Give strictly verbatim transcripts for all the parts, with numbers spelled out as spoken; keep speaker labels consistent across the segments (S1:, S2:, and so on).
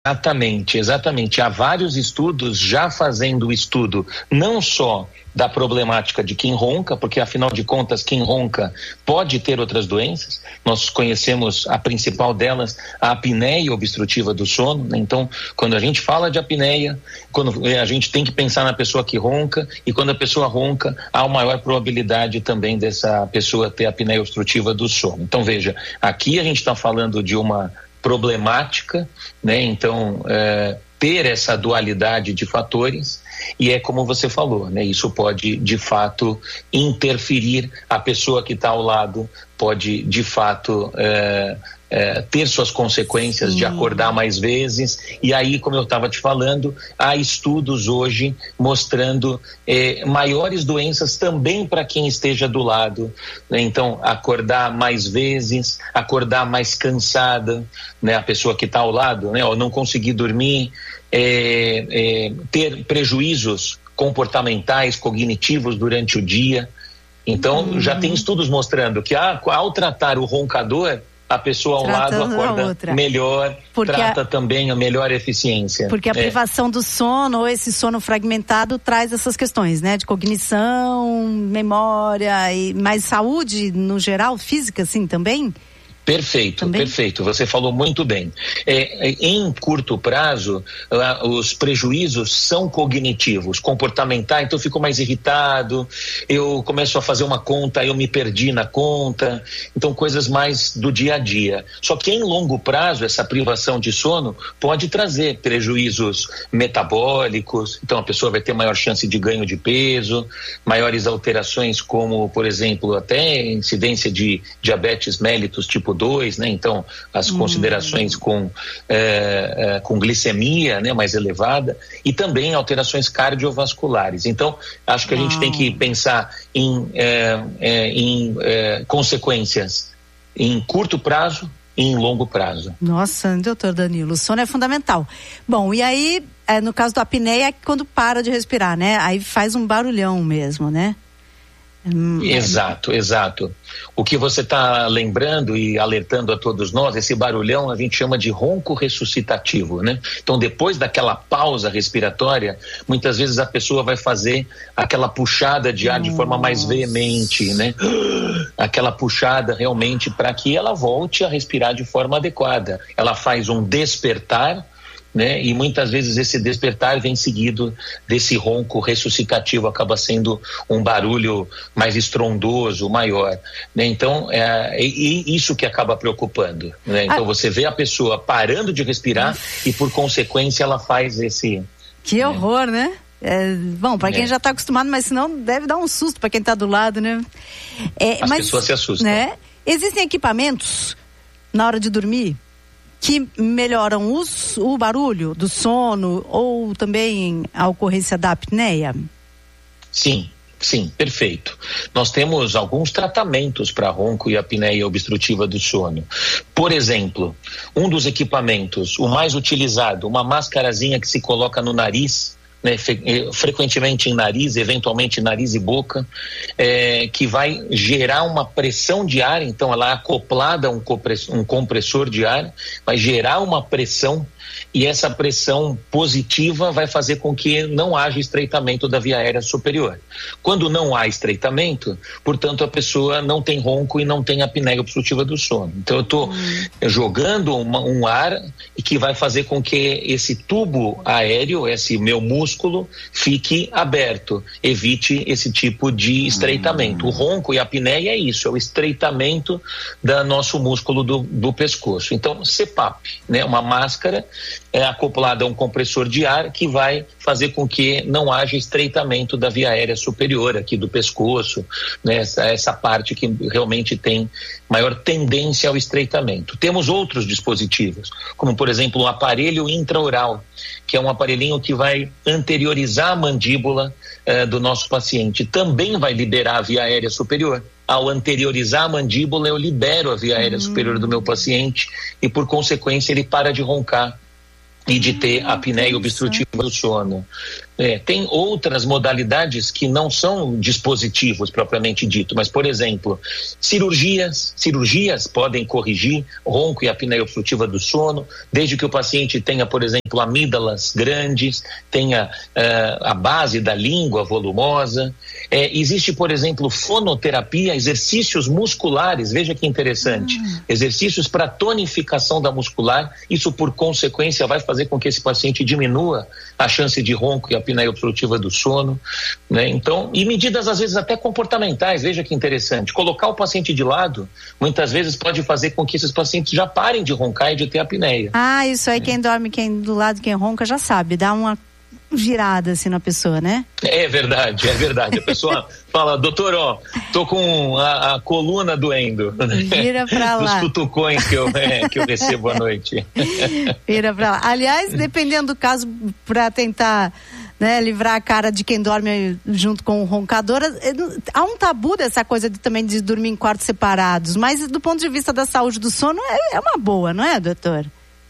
S1: Exatamente, exatamente. Há vários estudos já fazendo o estudo não só da problemática de quem ronca, porque afinal de contas quem ronca pode ter outras doenças. Nós conhecemos a principal delas, a apneia obstrutiva do sono, né? Então, quando a gente fala de apneia, quando a gente tem que pensar na pessoa que ronca, e quando a pessoa ronca, há uma maior probabilidade também dessa pessoa ter apneia obstrutiva do sono. Então, veja, aqui a gente está falando de uma problemática, né? Então, é, ter essa dualidade de fatores, e é como você falou, né? Isso pode de fato interferir, a pessoa que está ao lado pode de fato é, é, ter suas consequências. Sim. De acordar mais vezes, e aí, como eu estava te falando, há estudos hoje mostrando é, maiores doenças também para quem esteja do lado, né? Então, acordar mais vezes, acordar mais cansada, né? A pessoa que está ao lado, né? Ou não conseguir dormir, é, é, ter prejuízos comportamentais, cognitivos durante o dia. Então, uhum. já tem estudos mostrando que ah, ao tratar o roncador, a pessoa ao
S2: Tratando
S1: lado acorda melhor, porque trata a, também a melhor eficiência.
S2: Porque a
S1: é.
S2: privação do sono, ou esse sono fragmentado, traz essas questões, né? De cognição, memória e mais saúde no geral, física, assim, também?
S1: Perfeito, Também? perfeito, você falou muito bem. É, em curto prazo, uh, os prejuízos são cognitivos, comportamentais, então eu fico mais irritado, eu começo a fazer uma conta, eu me perdi na conta, então coisas mais do dia a dia. Só que em longo prazo, essa privação de sono pode trazer prejuízos metabólicos, então a pessoa vai ter maior chance de ganho de peso, maiores alterações como, por exemplo, até incidência de diabetes mellitus tipo dois, né? Então, as hum. considerações com, é, é, com glicemia, né, mais elevada, e também alterações cardiovasculares. Então, acho que a gente tem que pensar em, é, é, em é, consequências em curto prazo e em longo prazo.
S2: Nossa, doutor Danilo, o sono é fundamental. Bom, e aí, é, no caso da apneia, é quando para de respirar, né? Aí faz um barulhão mesmo, né?
S1: Hum, exato, exato. O que você está lembrando e alertando a todos nós, esse barulhão a gente chama de ronco ressuscitativo, né? Então, depois daquela pausa respiratória, muitas vezes a pessoa vai fazer aquela puxada de ar Nossa. de forma mais veemente, né? Aquela puxada realmente para que ela volte a respirar de forma adequada. Ela faz um despertar, né? E muitas vezes esse despertar vem seguido desse ronco ressuscitativo, acaba sendo um barulho mais estrondoso, maior, né? Então é, é isso que acaba preocupando, né? Então ah. você vê a pessoa parando de respirar e por consequência ela faz esse...
S2: Que né? horror, né? É, bom, para quem é. já está acostumado, mas senão deve dar um susto para quem está do lado, né? É,
S1: As
S2: mas,
S1: pessoas se assustam.
S2: Né? Existem equipamentos na hora de dormir que melhoram os, o barulho do sono ou também a ocorrência da apneia?
S1: Sim, sim, perfeito. Nós temos alguns tratamentos para ronco e apneia obstrutiva do sono. Por exemplo, um dos equipamentos, o mais utilizado, uma máscarazinha que se coloca no nariz, né, frequentemente em nariz, eventualmente nariz e boca, é, que vai gerar uma pressão de ar, então ela é acoplada a um compressor, um compressor de ar, vai gerar uma pressão, e essa pressão positiva vai fazer com que não haja estreitamento da via aérea superior. Quando não há estreitamento, portanto a pessoa não tem ronco e não tem apneia obstrutiva do sono. Então eu estou hum. jogando uma, um ar que vai fazer com que esse tubo aéreo, esse meu músculo, fique aberto, evite esse tipo de estreitamento. Hum. O ronco e a apneia é isso, é o estreitamento do nosso músculo do, do pescoço. Então C PAP, né, uma máscara é acoplada a um compressor de ar que vai fazer com que não haja estreitamento da via aérea superior aqui do pescoço, né? essa, essa parte que realmente tem maior tendência ao estreitamento. Temos outros dispositivos, como por exemplo o aparelho intraoral, que é um aparelhinho que vai anteriorizar a mandíbula eh, do nosso paciente, também vai liberar a via aérea superior. Ao anteriorizar a mandíbula, eu libero a via aérea hum. superior do meu paciente e por consequência ele para de roncar e de ter a apneia obstrutiva do sono. É, tem outras modalidades que não são dispositivos propriamente dito, mas, por exemplo, cirurgias, cirurgias podem corrigir ronco e apneia obstrutiva do sono, desde que o paciente tenha, por exemplo, amígdalas grandes, tenha uh, a base da língua volumosa. É, existe, por exemplo, fonoterapia, exercícios musculares, veja que interessante, hum. exercícios para tonificação da muscular, isso por consequência vai fazer com que esse paciente diminua a chance de ronco e apneia obstrutiva do sono, né? Então, e medidas às vezes até comportamentais, veja que interessante, colocar o paciente de lado, muitas vezes pode fazer com que esses pacientes já parem de roncar e de ter apneia.
S2: Ah, isso aí, é. Quem dorme, quem do lado, quem ronca já sabe, dá uma girada assim na pessoa, né?
S1: É verdade, é verdade. A pessoa fala, doutor, ó, tô com a, a coluna doendo.
S2: Vira pra lá.
S1: Dos cutucões que eu, é, que eu recebo à noite.
S2: Vira pra lá. Aliás, dependendo do caso, pra tentar, né, livrar a cara de quem dorme junto com o roncador, há um tabu dessa coisa de, também de dormir em quartos separados, mas do ponto de vista da saúde do sono é, é uma boa, não é, doutor?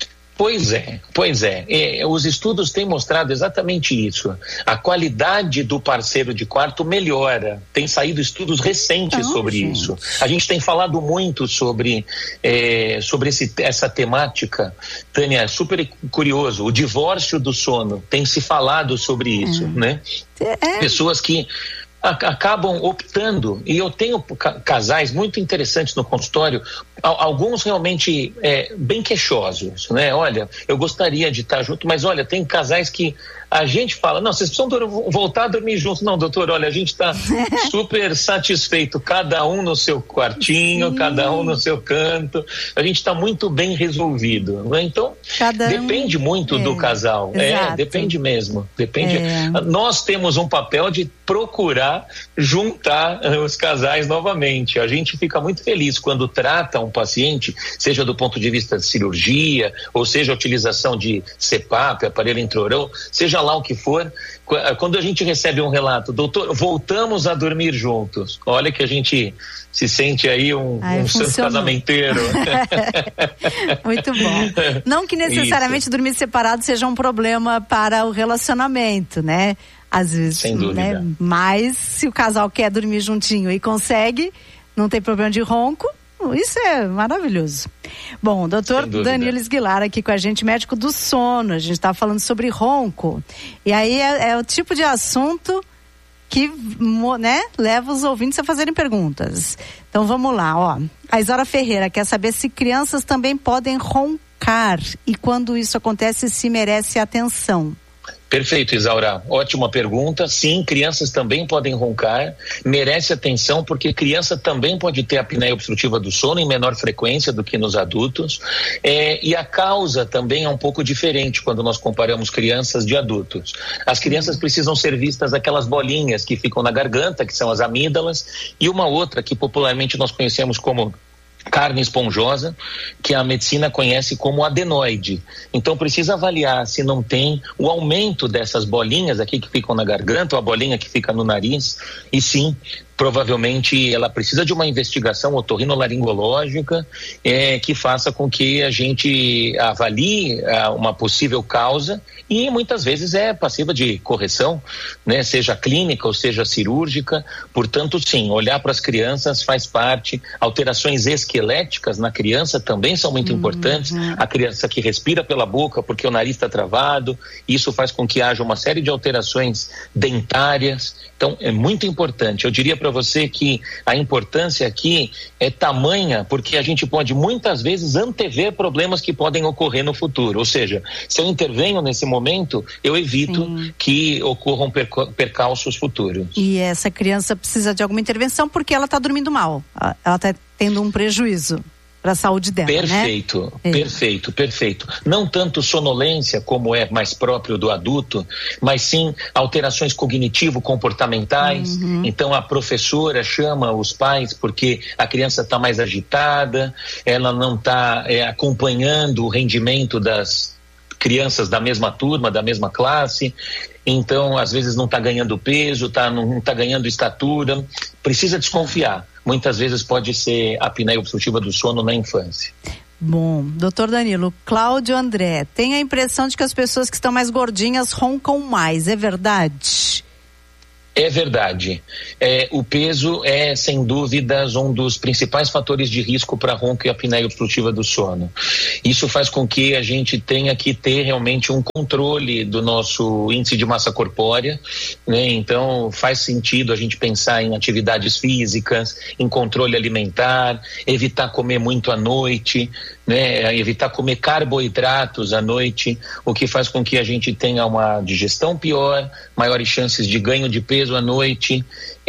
S1: Pois é, pois é. é. Os estudos têm mostrado exatamente isso. A qualidade do parceiro de quarto melhora. Tem saído estudos recentes ah, sobre gente. isso. A gente tem falado muito sobre, é, sobre esse, essa temática. Tânia, é super curioso. O divórcio do sono. Tem se falado sobre isso, é. né? É. Pessoas que acabam optando, e eu tenho casais muito interessantes no consultório, alguns realmente é, bem queixosos, né? Olha, eu gostaria de estar junto, mas olha, tem casais que a gente fala, não, vocês precisam voltar a dormir juntos. Não, doutor, olha, a gente está super satisfeito, cada um no seu quartinho, Sim. cada um no seu canto, a gente está muito bem resolvido, né? Então, cada depende um... muito é, do casal, é, depende mesmo, depende. É. Nós temos um papel de procurar juntar uh, os casais novamente. A gente fica muito feliz quando trata um paciente, seja do ponto de vista de cirurgia, ou seja a utilização de C PAP, aparelho intraoral, seja lá o que for, quando a gente recebe um relato, doutor, voltamos a dormir juntos, olha que a gente se sente aí um, Ai, um santo casamenteiro.
S2: Muito bom. Não que necessariamente Isso. dormir separado seja um problema para o relacionamento, né? Às vezes, Sem dúvida. Né? Mas se o casal quer dormir juntinho e consegue, não tem problema de ronco, isso é maravilhoso. Bom, doutor Danilo Esguilar aqui com a gente, médico do sono. A gente está falando sobre ronco. E aí é, é o tipo de assunto que, né, leva os ouvintes a fazerem perguntas. Então vamos lá, ó. A Isaura Ferreira quer saber se crianças também podem roncar e quando isso acontece, se merece atenção.
S1: Perfeito, Isaura. Ótima pergunta. Sim, crianças também podem roncar. Merece atenção porque criança também pode ter apneia obstrutiva do sono em menor frequência do que nos adultos. É, e a causa também é um pouco diferente quando nós comparamos crianças de adultos. As crianças precisam ser vistas aquelas bolinhas que ficam na garganta, que são as amígdalas, e uma outra que popularmente nós conhecemos como carne esponjosa, que a medicina conhece como adenoide. Então precisa avaliar se não tem o aumento dessas bolinhas aqui que ficam na garganta, ou a bolinha que fica no nariz, e sim, provavelmente ela precisa de uma investigação otorrinolaringológica é, que faça com que a gente avalie a, uma possível causa e muitas vezes é passiva de correção, né, seja clínica ou seja cirúrgica. Portanto, sim, olhar para as crianças faz parte. Alterações esqueléticas na criança também são muito uhum. importantes. A criança que respira pela boca porque o nariz está travado, isso faz com que haja uma série de alterações dentárias. Então, é muito importante. Eu diria para você que a importância aqui é tamanha, porque a gente pode muitas vezes antever problemas que podem ocorrer no futuro. Ou seja, se eu intervenho nesse momento, eu evito Sim. que ocorram perca- percalços futuros.
S2: E essa criança precisa de alguma intervenção porque ela está dormindo mal, ela está tendo um prejuízo para a saúde dela,
S1: perfeito, né? Perfeito, perfeito. Não tanto sonolência, como é mais próprio do adulto, mas sim alterações cognitivo-comportamentais. Uhum. Então a professora chama os pais porque a criança está mais agitada, ela não está é, acompanhando o rendimento das crianças da mesma turma, da mesma classe. Então, às vezes não está ganhando peso, tá, não está ganhando estatura, precisa desconfiar. Muitas vezes pode ser apneia obstrutiva do sono na infância.
S2: Bom, doutor Danilo, Cláudio André, tem a impressão de que as pessoas que estão mais gordinhas roncam mais, é verdade?
S1: É verdade. É, o peso é, sem dúvidas, um dos principais fatores de risco para ronco e apneia obstrutiva do sono. Isso faz com que a gente tenha que ter realmente um controle do nosso índice de massa corpórea, né? Então, faz sentido a gente pensar em atividades físicas, em controle alimentar, evitar comer muito à noite, né? Evitar comer carboidratos à noite, o que faz com que a gente tenha uma digestão pior, maiores chances de ganho de peso à noite,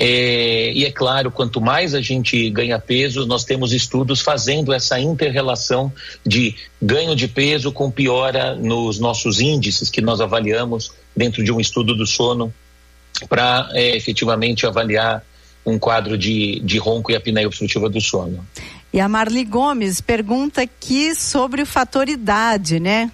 S1: é, e é claro, quanto mais a gente ganha peso, nós temos estudos fazendo essa inter-relação de ganho de peso com piora nos nossos índices que nós avaliamos dentro de um estudo do sono para é, efetivamente avaliar um quadro de, de ronco e apneia obstrutiva do sono.
S2: E a Marli Gomes pergunta aqui sobre o fator idade, né?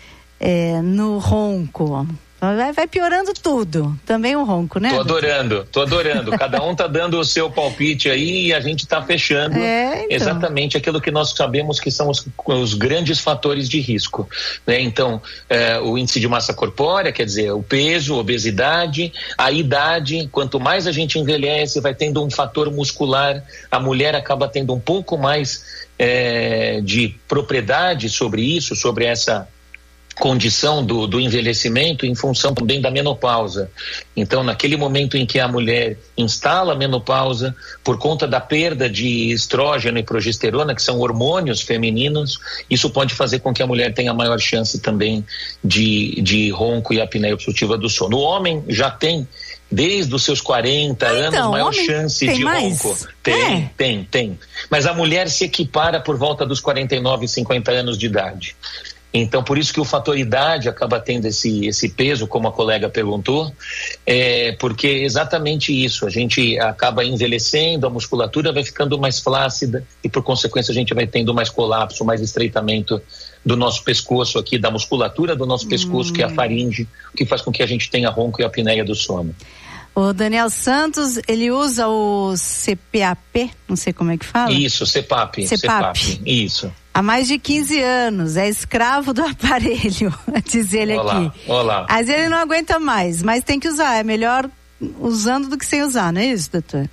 S2: É, no ronco. Vai, vai piorando tudo, também o ronco, né?
S1: Tô adorando, tô adorando. Cada um tá dando o seu palpite aí e a gente tá fechando é, então. exatamente aquilo que nós sabemos que são os, os grandes fatores de risco, né? Então, é, o índice de massa corpórea, quer dizer, o peso, obesidade, a idade, quanto mais a gente envelhece, vai tendo um fator muscular, a mulher acaba tendo um pouco mais é, de propriedade sobre isso, sobre essa condição do, do envelhecimento em função também da menopausa. Então, naquele momento em que a mulher instala a menopausa, por conta da perda de estrógeno e progesterona, que são hormônios femininos, isso pode fazer com que a mulher tenha maior chance também de, de ronco e apneia obstrutiva do sono. O homem já tem, desde os seus quarenta ah, anos, então, maior chance de mais? ronco. Tem, é. tem, tem. Mas a mulher se equipara por volta dos quarenta e nove, cinquenta anos de idade. Então, por isso que o fator idade acaba tendo esse, esse peso, como a colega perguntou, é porque é exatamente isso, a gente acaba envelhecendo, a musculatura vai ficando mais flácida e, por consequência, a gente vai tendo mais colapso, mais estreitamento do nosso pescoço aqui, da musculatura do nosso pescoço, hum. que é a faringe, o que faz com que a gente tenha ronco e apneia do sono.
S2: O Daniel Santos, ele usa o C P A P, não sei como é que fala.
S1: Isso, C P A P.
S2: C P A P,
S1: isso.
S2: Há mais de quinze anos, é escravo do aparelho, diz ele
S1: olá,
S2: aqui.
S1: Olá.
S2: Mas ele não aguenta mais, mas tem que usar, é melhor usando do que sem usar, não é isso, doutor?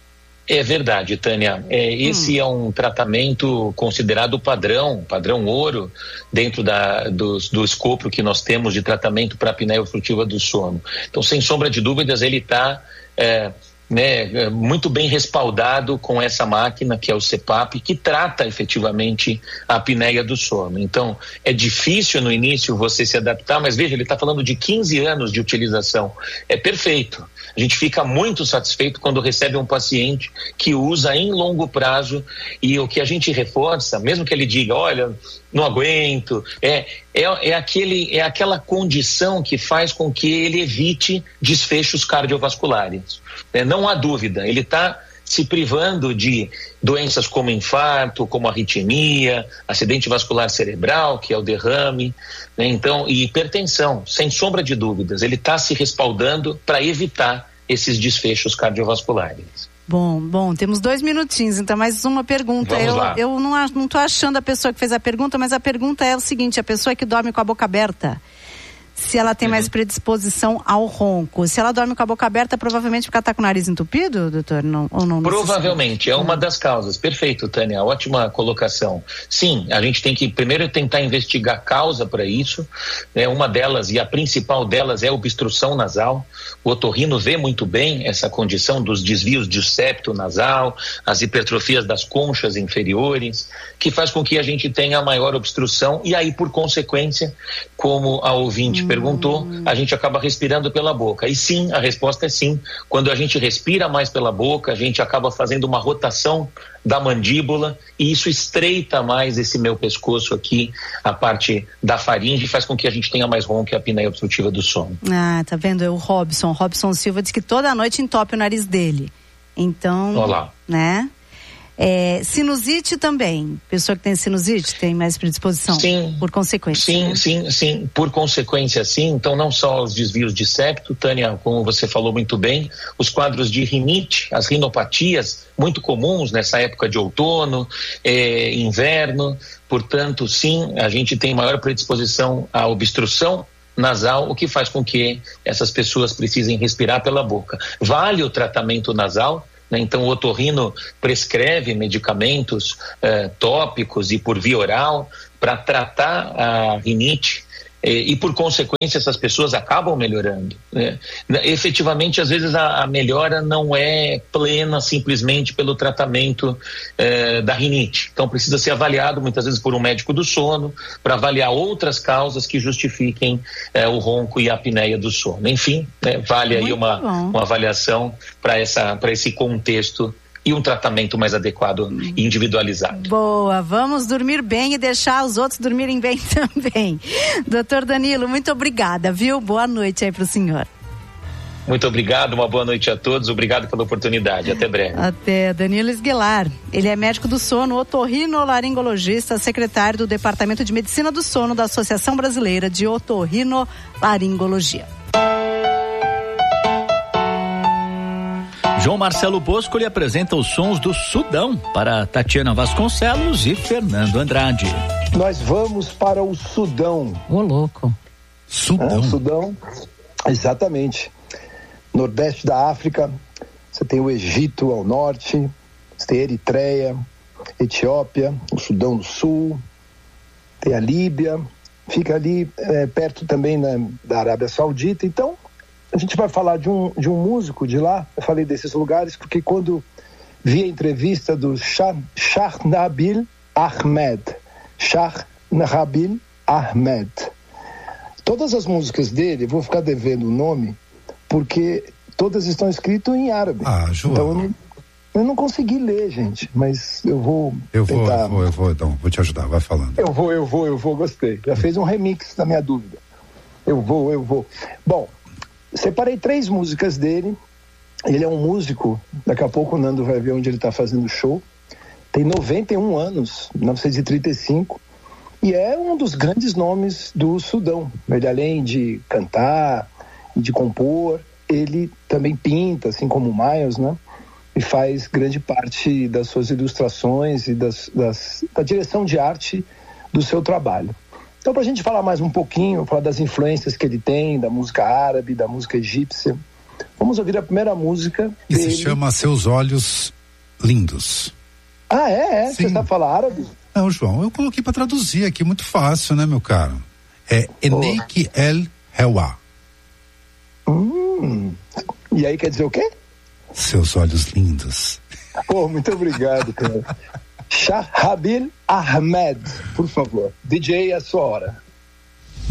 S1: É verdade, Tânia. É, esse hum. é um tratamento considerado padrão, padrão ouro, dentro da, do, do escopo que nós temos de tratamento para apneia obstrutiva do sono. Então, sem sombra de dúvidas, ele está é, né, muito bem respaldado com essa máquina, que é o C P A P, que trata efetivamente a apneia do sono. Então, é difícil no início você se adaptar, mas veja, ele está falando de quinze anos de utilização. É perfeito. A gente fica muito satisfeito quando recebe um paciente que usa em longo prazo, e o que a gente reforça, mesmo que ele diga, olha, não aguento, é, é, é, aquele, é aquela condição que faz com que ele evite desfechos cardiovasculares. É, não há dúvida, ele está se privando de doenças como infarto, como arritmia, acidente vascular cerebral, que é o derrame, né? Então, e hipertensão, sem sombra de dúvidas, ele está se respaldando para evitar esses desfechos cardiovasculares.
S2: Bom, bom, temos dois minutinhos, então mais uma pergunta.
S1: Vamos
S2: eu
S1: lá.
S2: eu não, não tô achando a pessoa que fez a pergunta, mas a pergunta é o seguinte, a pessoa que dorme com a boca aberta, se ela tem uhum. mais predisposição ao ronco. Se ela dorme com a boca aberta, provavelmente porque ela está com o nariz entupido, doutor? Não, ou não
S1: provavelmente, é uma das causas. Perfeito, Tânia, ótima colocação. Sim, a gente tem que primeiro tentar investigar a causa para isso, né? Uma delas, e a principal delas, é a obstrução nasal. O otorrino vê muito bem essa condição dos desvios de septo nasal, as hipertrofias das conchas inferiores, que faz com que a gente tenha maior obstrução e aí, por consequência, como a ouvinte hum. perguntou, a gente acaba respirando pela boca. E sim, a resposta é sim. Quando a gente respira mais pela boca, a gente acaba fazendo uma rotação da mandíbula e isso estreita mais esse meu pescoço aqui, a parte da faringe, e faz com que a gente tenha mais ronco e apneia obstrutiva do sono.
S2: Ah, tá vendo? É o Robson. Robson Silva diz que toda noite entope o nariz dele. Então,
S1: olá,
S2: né? É, sinusite também, pessoa que tem sinusite tem mais predisposição?
S1: Sim,
S2: por consequência.
S1: Sim,
S2: né?
S1: sim, sim, por consequência sim, então não só os desvios de septo, Tânia, como você falou muito bem, os quadros de rinite, as rinopatias muito comuns nessa época de outono, eh, inverno, portanto, sim, a gente tem maior predisposição à obstrução nasal, o que faz com que essas pessoas precisem respirar pela boca. Vale o tratamento nasal, né? Então o otorrino prescreve medicamentos eh, tópicos e por via oral para tratar a rinite, e, e por consequência essas pessoas acabam melhorando, né? Efetivamente, às vezes a, a melhora não é plena simplesmente pelo tratamento eh, da rinite, então precisa ser avaliado muitas vezes por um médico do sono para avaliar outras causas que justifiquem eh, o ronco e a apneia do sono. Enfim, né, vale Muito aí uma, uma avaliação para essa, para esse contexto e um tratamento mais adequado e individualizado.
S2: Boa, vamos dormir bem e deixar os outros dormirem bem também. Doutor Danilo, muito obrigada, viu? Boa noite aí pro senhor.
S1: Muito obrigado, uma boa noite a todos, obrigado pela oportunidade, até breve.
S2: Até. Danilo Esguelar, ele é médico do sono, otorrinolaringologista, secretário do Departamento de Medicina do Sono da Associação Brasileira de Otorrinolaringologia.
S3: João Marcelo Bosco lhe apresenta os sons do Sudão para Tatiana Vasconcelos e Fernando Andrade.
S4: Nós vamos para o Sudão.
S2: Ô, louco.
S3: Sudão?
S4: É, Sudão, exatamente. Nordeste da África, você tem o Egito ao norte, você tem a Eritreia, Etiópia, o Sudão do Sul, tem a Líbia, fica ali é, perto também, né, da Arábia Saudita. Então, a gente vai falar de um, de um músico de lá. Eu falei desses lugares porque quando vi a entrevista do Shah, Shah Nabil Ahmed, Shah Nabil Ahmed, todas as músicas dele, vou ficar devendo o nome, porque todas estão escritas em árabe.
S5: Ah, João.
S4: Então eu não, eu não consegui ler, gente, mas eu vou
S5: eu vou,
S4: tentar...
S5: Eu vou, eu vou, então, vou te ajudar, vai falando.
S4: Eu vou, eu vou, eu vou, gostei. Já fez um remix da minha dúvida. Eu vou, eu vou. Bom, separei três músicas dele. Ele é um músico, daqui a pouco o Nando vai ver onde ele está fazendo show. Tem noventa e um anos, mil novecentos e trinta e cinco, e é um dos grandes nomes do Sudão. Ele, além de cantar e de compor, ele também pinta, assim como o Miles, né? E faz grande parte das suas ilustrações e das, das, da direção de arte do seu trabalho. Então, para a gente falar mais um pouquinho, falar das influências que ele tem, da música árabe, da música egípcia, vamos ouvir a primeira música
S5: que
S4: dele.
S5: se chama Seus Olhos Lindos.
S4: Ah, é? é? Você sabe falar árabe?
S5: Não, João, eu coloquei para traduzir aqui, muito fácil, né, meu caro? É Eneik El Hewa.
S4: Hum, e aí quer dizer o quê?
S5: Seus olhos lindos.
S4: Pô, muito obrigado, cara. Shah Nabil Ahmed, por favor. D J, é a sua hora.